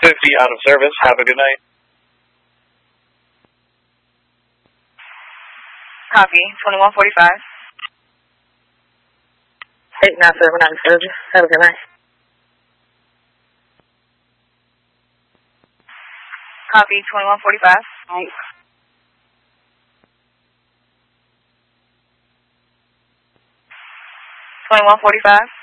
out of service. Have a good night. Copy. 2145. Hey, now, sir, we're not in service. Have a good night. Copy. 2145. Right. 2145.